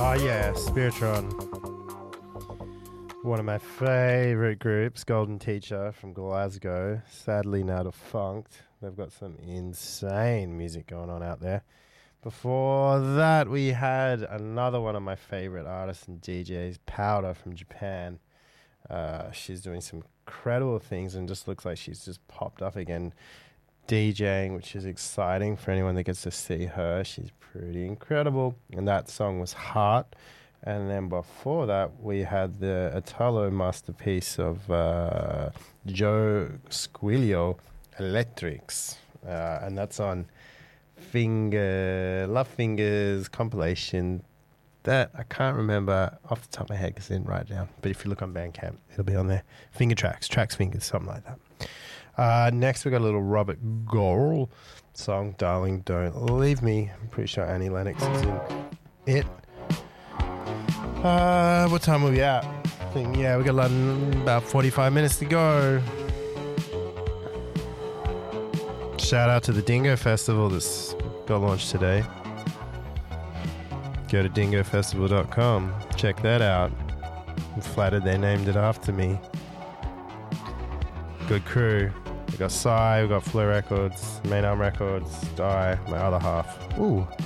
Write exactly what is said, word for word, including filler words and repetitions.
Oh yeah, Spiritron. One of my favourite groups, Golden Teacher from Glasgow. Sadly now defunct. They've got some insane music going on out there. Before that, we had another one of my favourite artists and D Js, Powder from Japan. Uh, she's doing some incredible things and just looks like she's just popped up again DJing, which is exciting for anyone that gets to see her. She's pretty incredible. And that song was Heart. And then before that, we had the Italo masterpiece of uh, Joe Squilio, Electrics. Uh, and that's on Finger, Love Fingers compilation that I can't remember off the top of my head because I didn't write it down. But if you look on Bandcamp, it'll be on there. Finger Tracks, Tracks Fingers, something like that. Uh, next, we got a little Robert Goral song, Darling Don't Leave Me. I'm pretty sure Annie Lennox is in it. Uh, what time are we at? I think, yeah, we got like about forty-five minutes to go. Shout out to the Dingo Festival that's got launched today. Go to dingo festival dot com. Check that out. I'm flattered they named it after me. Good crew. We got Psy, we got Flow Records, Main Arm Records, Die, my other half. Ooh.